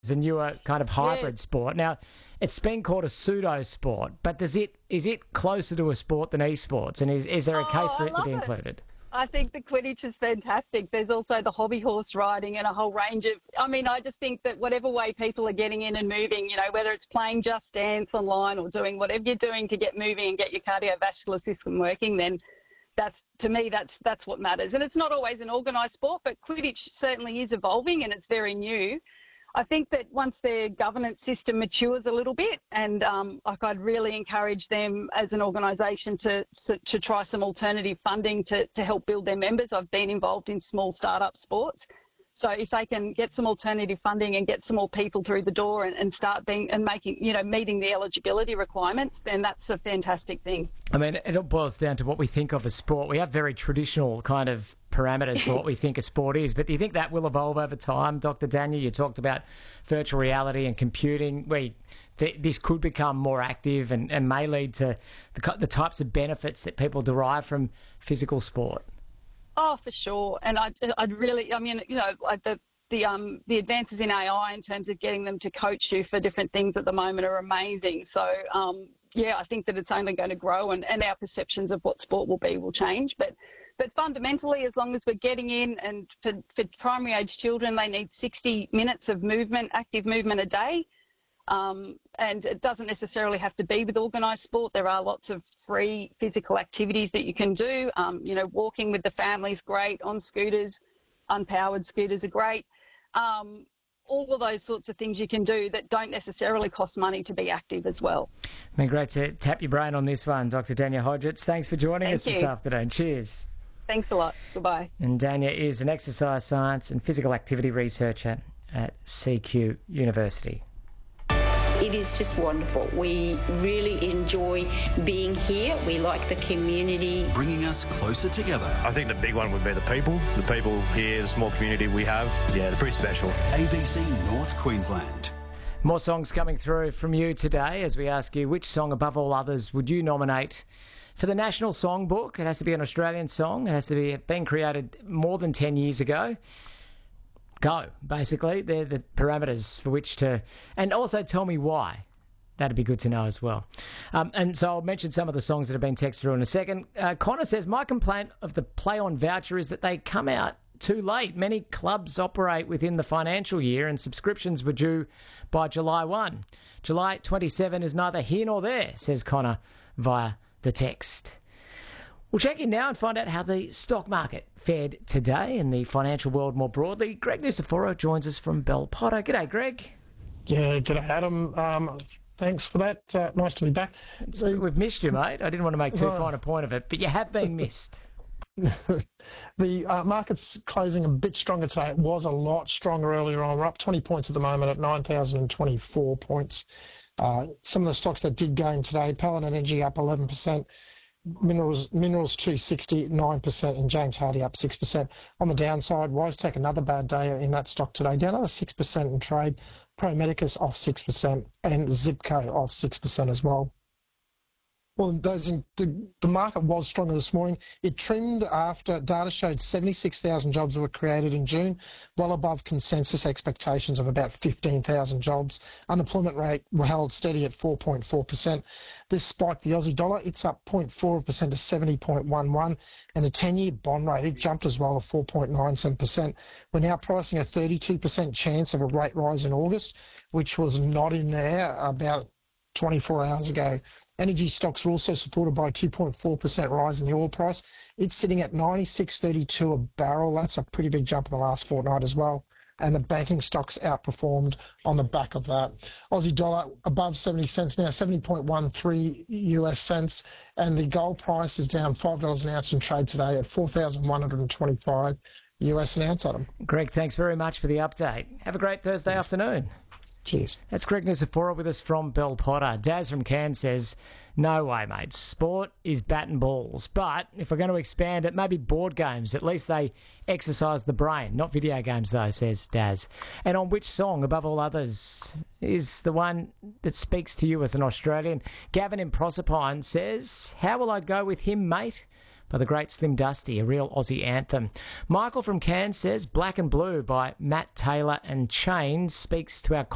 a newer kind of hybrid Yes. sport. Now, it's been called a pseudo sport, but is it closer to a sport than esports? And is there a case for I it to love be it. included? I think the Quidditch is fantastic. There's also the hobby horse riding and a whole range of, I just think that whatever way people are getting in and moving, whether it's playing Just Dance online or doing whatever you're doing to get moving and get your cardiovascular system working, then to me, that's what matters. And it's not always an organised sport, but Quidditch certainly is evolving and it's very new. I think that once their governance system matures a little bit, and I'd really encourage them as an organisation to try some alternative funding to help build their members. I've been involved in small startup sports. So if they can get some alternative funding and get some more people through the door and start making, meeting the eligibility requirements, then that's a fantastic thing. I mean, it all boils down to what we think of as sport. We have very traditional kind of parameters for what we think a sport is, but do you think that will evolve over time? Dr. Daniel, you talked about virtual reality and computing, where this could become more active and may lead to the types of benefits that people derive from physical sport. Oh, for sure. And I'd really, the advances in AI in terms of getting them to coach you for different things at the moment are amazing. So, I think that it's only going to grow and our perceptions of what sport will change. But fundamentally, as long as we're getting in, and for primary age children, they need 60 minutes of movement, active movement a day. And it doesn't necessarily have to be with organised sport. There are lots of free physical activities that you can do. Walking with the family is great. On scooters, unpowered scooters are great. All of those sorts of things you can do that don't necessarily cost money to be active as well. Great to tap your brain on this one, Dr. Dania Hodgetts. Thanks for joining us this afternoon. Cheers. Thanks a lot. Goodbye. And Dania is an exercise science and physical activity researcher at CQ University. It is just wonderful. We really enjoy being here. We like the community. Bringing us closer together. I think the big one would be the people. The people here, the small community we have, they're pretty special. ABC North Queensland. More songs coming through from you today as we ask you, which song above all others would you nominate for the National Songbook? It has to be an Australian song. It has to be been created more than 10 years ago. Go, basically. They're the parameters for which to... And also tell me why. That'd be good to know as well. And so I'll mention some of the songs that have been texted through in a second. Connor says, my complaint of the play-on voucher is that they come out too late. Many clubs operate within the financial year and subscriptions were due by July 1. July 27 is neither here nor there, says Connor via the text. We'll check in now and find out how the stock market fared today and the financial world more broadly. Greg Nuciforo joins us from Bell Potter. G'day, Greg. Yeah, g'day, Adam. Thanks for that. Nice to be back. We've missed you, mate. I didn't want to make too fine a point of it, but you have been missed. The market's closing a bit stronger today. It was a lot stronger earlier on. We're up 20 points at the moment at 9,024 points. Some of the stocks that did gain today, Paladin Energy up 11%. Minerals 260, 9%, and James Hardie up 6%. On the downside, WiseTech, another bad day in that stock today, down another 6% in trade. Pro Medicus off 6%, and Zipco off 6% as well. Well, the market was stronger this morning. It trimmed after data showed 76,000 jobs were created in June, well above consensus expectations of about 15,000 jobs. Unemployment rate were held steady at 4.4%. This spiked the Aussie dollar. It's up 0.4% to 70.11, and the 10-year bond rate, it jumped as well to 4.97%. We're now pricing a 32% chance of a rate rise in August, which was not in there about 24 hours ago. Energy stocks were also supported by a 2.4% rise in the oil price. It's sitting at $96.32 a barrel. That's a pretty big jump in the last fortnight as well. And the banking stocks outperformed on the back of that. Aussie dollar above 70 cents now, 70.13 US cents. And the gold price is down $5 an ounce in trade today at 4,125 US an ounce, Adam. Greg, thanks very much for the update. Have a great Thursday afternoon. Cheers. That's Greg Nuciforo with us from Bell Potter. Daz from Cairns says, no way, mate. Sport is bat and balls. But if we're going to expand it, maybe board games. At least they exercise the brain. Not video games, though, says Daz. And on which song, above all others, is the one that speaks to you as an Australian? Gavin in Proserpine says, how will I go with him, mate? By the great Slim Dusty, a real Aussie anthem. Michael from Cairns says, Black and Blue by Matt Taylor and Chains speaks to our